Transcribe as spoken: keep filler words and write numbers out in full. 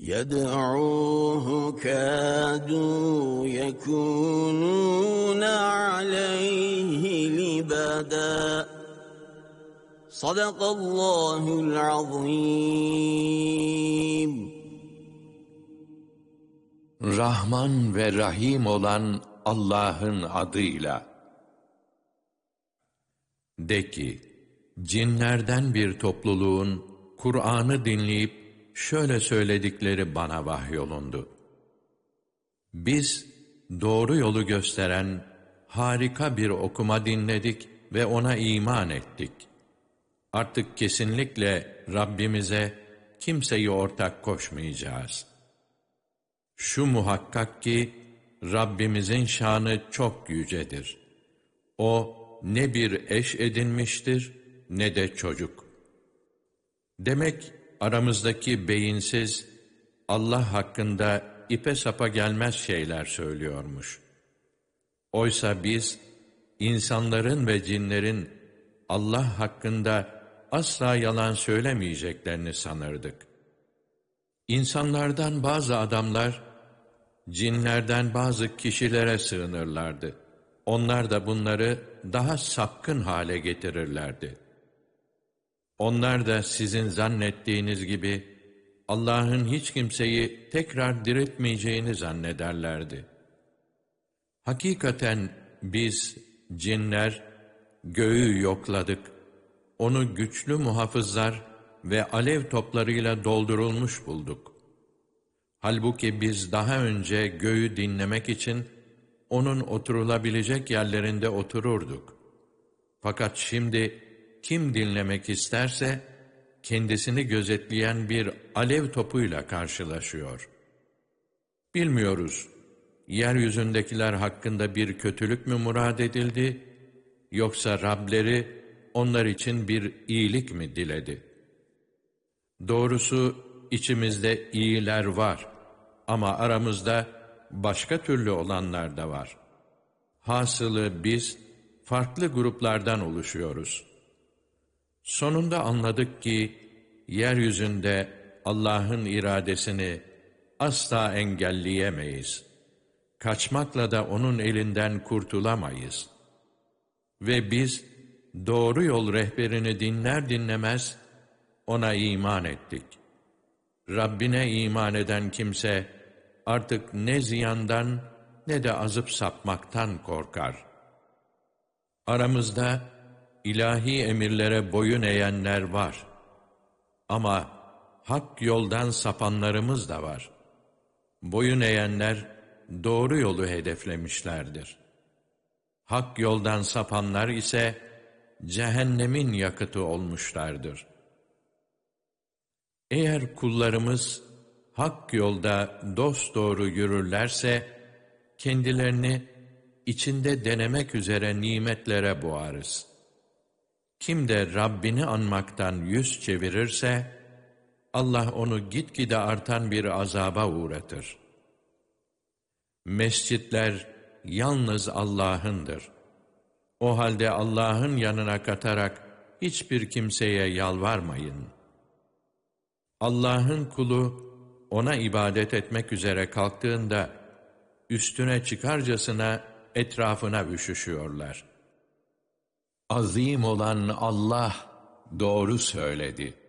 يَدْعُوهُ كَادُوا يَكُونُونَ عَلَيْهِ لِبَدًا صَدَقَ اللّٰهُ الْعَظِيمُ. Rahman ve Rahim olan Allah'ın adıyla. De ki, cinlerden bir topluluğun Kur'an'ı dinleyip şöyle söyledikleri bana vahyolundu. Biz doğru yolu gösteren harika bir okuma dinledik ve ona iman ettik. Artık kesinlikle Rabbimize kimseyi ortak koşmayacağız. Şu muhakkak ki Rabbimizin şanı çok yücedir. O ne bir eş edinmiştir ne de çocuk. Demek aramızdaki beyinsiz, Allah hakkında ipe sapa gelmez şeyler söylüyormuş. Oysa biz, insanların ve cinlerin Allah hakkında asla yalan söylemeyeceklerini sanırdık. İnsanlardan bazı adamlar, cinlerden bazı kişilere sığınırlardı. Onlar da bunları daha sapkın hale getirirlerdi. Onlar da sizin zannettiğiniz gibi Allah'ın hiç kimseyi tekrar diriltmeyeceğini zannederlerdi. Hakikaten biz, cinler, göğü yokladık, onu güçlü muhafızlar ve alev toplarıyla doldurulmuş bulduk. Halbuki biz daha önce göğü dinlemek için onun oturulabilecek yerlerinde otururduk. Fakat şimdi kim dinlemek isterse kendisini gözetleyen bir alev topuyla karşılaşıyor. Bilmiyoruz, yeryüzündekiler hakkında bir kötülük mü murad edildi, yoksa Rableri onlar için bir iyilik mi diledi? Doğrusu içimizde iyiler var ama aramızda başka türlü olanlar da var. Hasılı biz farklı gruplardan oluşuyoruz. Sonunda anladık ki yeryüzünde Allah'ın iradesini asla engelleyemeyiz. Kaçmakla da onun elinden kurtulamayız. Ve biz doğru yol rehberini dinler dinlemez ona iman ettik. Rabbine iman eden kimse artık ne ziyandan ne de azıp sapmaktan korkar. Aramızda ilahi emirlere boyun eğenler var. Ama hak yoldan sapanlarımız da var. Boyun eğenler doğru yolu hedeflemişlerdir. Hak yoldan sapanlar ise cehennemin yakıtı olmuşlardır. Eğer kullarımız hak yolda dosdoğru yürürlerse, kendilerini içinde denemek üzere nimetlere boğarız. Kim de Rabbini anmaktan yüz çevirirse, Allah onu gitgide artan bir azaba uğratır. Mescitler yalnız Allah'ındır. O halde Allah'ın yanına katarak hiçbir kimseye yalvarmayın. Allah'ın kulu ona ibadet etmek üzere kalktığında üstüne çıkarcasına etrafına üşüşüyorlar. Azim olan Allah doğru söyledi.